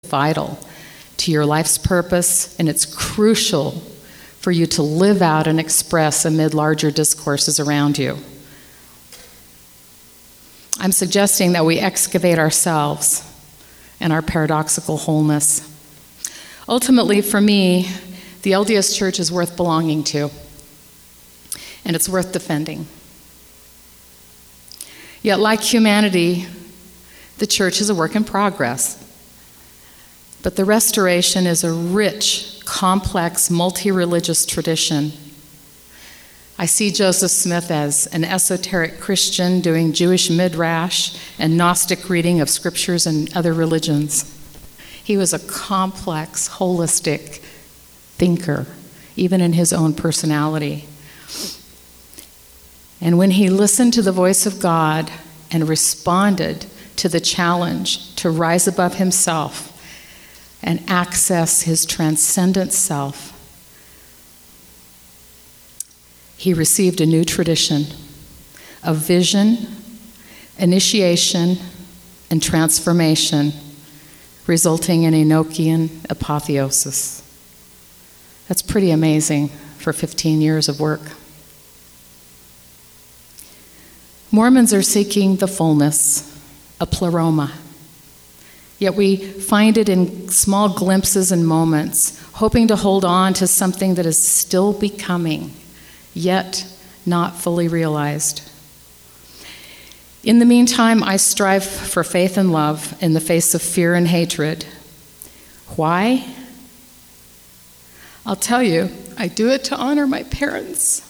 vital to your life's purpose, and it's crucial for you to live out and express amid larger discourses around you. I'm suggesting that we excavate ourselves and our paradoxical wholeness. Ultimately, for me, the LDS Church is worth belonging to, and it's worth defending. Yet, like humanity, the Church is a work in progress. But the Restoration is a rich, complex, multi-religious tradition. I see Joseph Smith as an esoteric Christian doing Jewish midrash and Gnostic reading of scriptures and other religions. He was a complex, holistic thinker, even in his own personality. And when he listened to the voice of God and responded to the challenge to rise above himself and access his transcendent self, he received a new tradition of vision, initiation, and transformation, resulting in Enochian apotheosis. That's pretty amazing for 15 years of work. Mormons are seeking the fullness, a pleroma. Yet we find it in small glimpses and moments, hoping to hold on to something that is still becoming, yet not fully realized. In the meantime, I strive for faith and love in the face of fear and hatred. Why? I'll tell you, I do it to honor my parents,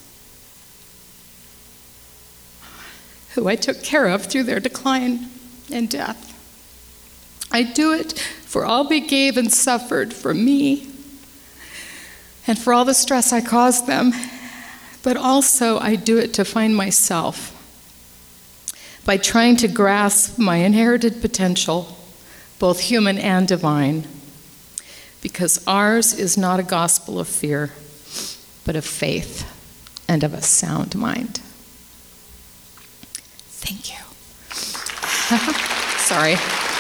who I took care of through their decline and death. I do it for all they gave and suffered for me, and for all the stress I caused them, but also I do it to find myself by trying to grasp my inherited potential, both human and divine, because ours is not a gospel of fear, but of faith and of a sound mind. Thank you. Sorry.